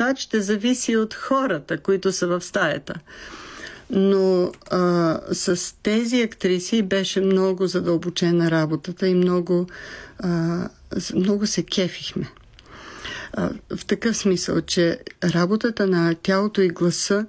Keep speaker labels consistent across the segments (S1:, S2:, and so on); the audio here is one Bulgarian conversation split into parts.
S1: резултат ще зависи от хората, които са в стаята. Но с тези актриси беше много задълбочена работата и много се кефихме. В такъв смисъл, че работата на тялото и гласа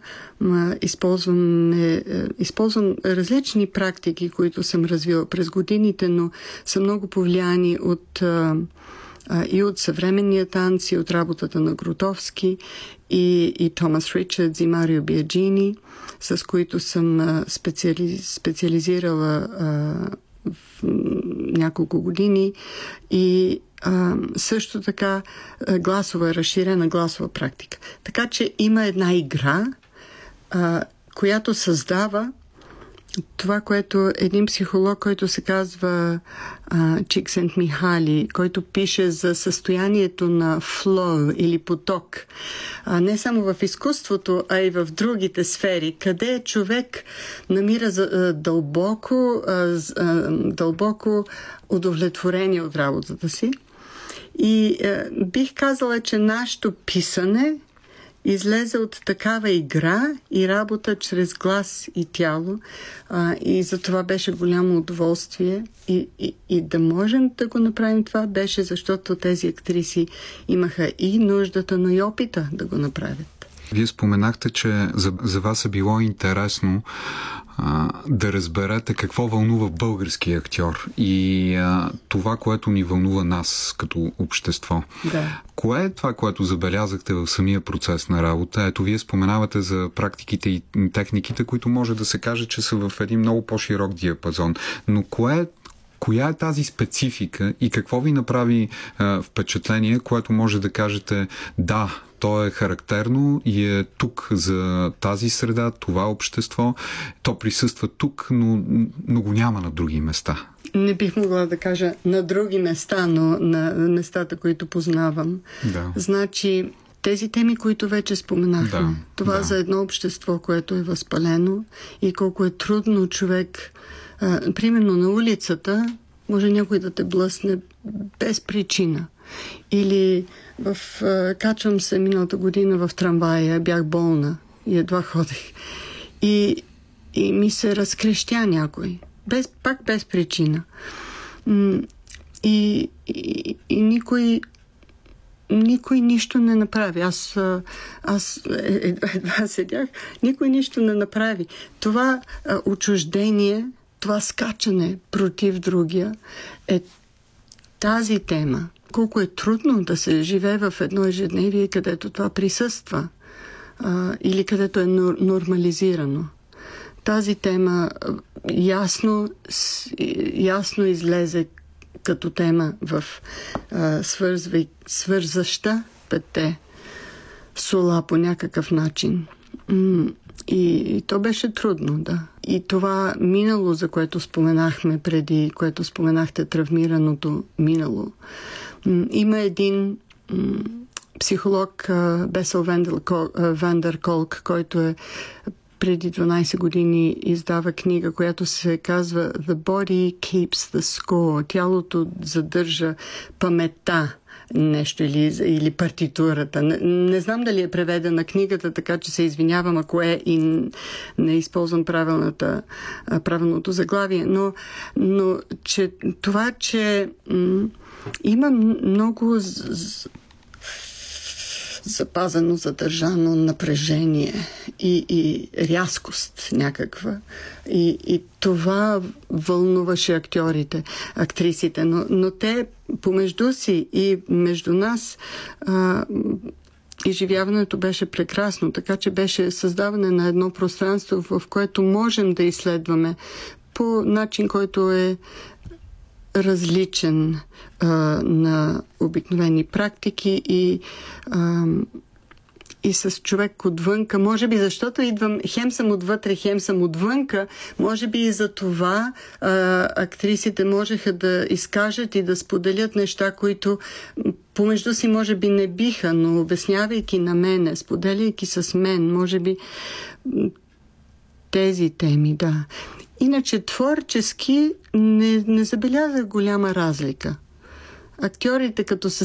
S1: използвам различни практики, които съм развила през годините, но са много повлияни и от съвременния танц, и от работата на Грутовски, и Томас Ричардс, и Марио Биаджини, с които съм специализирала в няколко години, и също така разширена гласова практика. Така че има една игра, която създава това, което един психолог, който се казва Чиксент-Михали, който пише за състоянието на флоу или поток, не само в изкуството, а и в другите сфери, къде човек намира дълбоко удовлетворение от работата си. И бих казала, че нашето писане излезе от такава игра и работа чрез глас и тяло. И за това беше голямо удоволствие. И да можем да го направим това беше, защото тези актриси имаха и нуждата, но и опита да го направят.
S2: Вие споменахте, че за вас е било интересно да разберете какво вълнува българския актьор и това, което ни вълнува нас като общество.
S1: Да.
S2: Кое е това, което забелязахте в самия процес на работа? Ето, вие споменавате за практиките и техниките, които може да се каже, че са в един много по-широк диапазон. Но коя е тази специфика и какво ви направи впечатление, което може да кажете да, то е характерно и е тук за тази среда, това общество. То присъства тук, но го няма на други места.
S1: Не бих могла да кажа на други места, но на местата, които познавам.
S2: Да.
S1: Значи, тези теми, които вече споменахме, това за едно общество, което е възпалено и колко е трудно човек, примерно на улицата, може някой да те блъсне без причина. Или качвам се миналата година в трамвая, бях болна и едва ходех. И ми се разкрещя някой. Пак без причина. И никой нищо не направи. Аз едва седях. Никой нищо не направи. Това отчуждение, това скачане против другия е тази тема. Колко е трудно да се живее в едно ежедневие, където това присъства или където е нормализирано. Тази тема ясно излезе като тема в свързаща петте сола по някакъв начин. И то беше трудно, да. И това минало, за което споменахме преди, което споменахте, травмираното минало. Има един психолог, Бесел Вандер Колк, който преди 12 години издава книга, която се казва The Body Keeps the Score. Тялото задържа паметта нещо или партитурата. Не знам дали е преведена книгата, така че се извинявам, ако и не използвам правилното заглавие, но че това, че има много запазено, задържано напрежение и рязкост някаква. И това вълнуваше актьорите, актрисите, но те помежду си и между нас изживяването беше прекрасно, така че беше създаване на едно пространство, в което можем да изследваме по начин, който е различен на обикновени практики и с човек отвънка. Може би защото идвам, хем съм отвътре, хем съм отвънка, може би и за това актрисите можеха да изкажат и да споделят неща, които помежду си може би не биха, но обяснявайки на мене, споделяйки с мен, може би тези теми, да. Иначе творчески не забелязах голяма разлика. Актьорите, като се